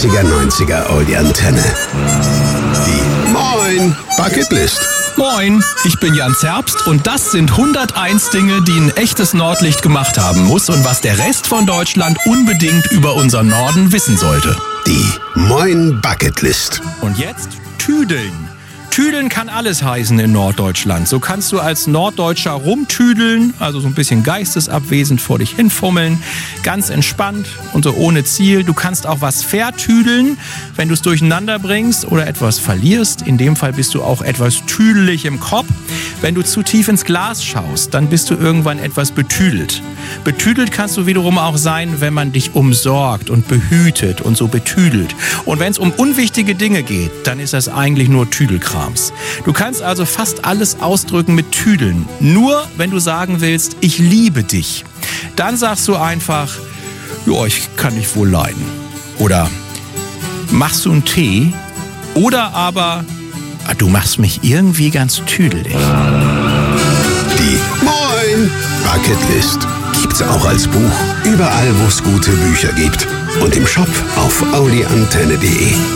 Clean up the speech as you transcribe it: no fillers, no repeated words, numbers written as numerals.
80er, 90er Oldie Antenne. Die Moin Bucketlist. Moin, ich bin Jan Zerbst und das sind 101 Dinge, die ein echtes Nordlicht gemacht haben muss und was der Rest von Deutschland unbedingt über unseren Norden wissen sollte. Die Moin Bucketlist. Und jetzt Tüdeln. Tüdeln kann alles heißen in Norddeutschland. So kannst du als Norddeutscher rumtüdeln, also so ein bisschen geistesabwesend vor dich hinfummeln, ganz entspannt und so ohne Ziel. Du kannst auch was vertüdeln, wenn du es durcheinander bringst oder etwas verlierst. In dem Fall bist du auch etwas tüdelig im Kopf. Wenn du zu tief ins Glas schaust, dann bist du irgendwann etwas betüdelt. Betüdelt kannst du wiederum auch sein, wenn man dich umsorgt und behütet und so betüdelt. Und wenn es um unwichtige Dinge geht, dann ist das eigentlich nur Tüdelkrams. Du kannst also fast alles ausdrücken mit Tüdeln. Nur wenn du sagen willst, ich liebe dich, dann sagst du einfach, ja, ich kann dich wohl leiden. Oder machst du einen Tee? Oder aber, du machst mich irgendwie ganz tüdelig. Die Moin Bucketlist gibt's auch als Buch überall, wo es gute Bücher gibt. Und im Shop auf audiantenne.de.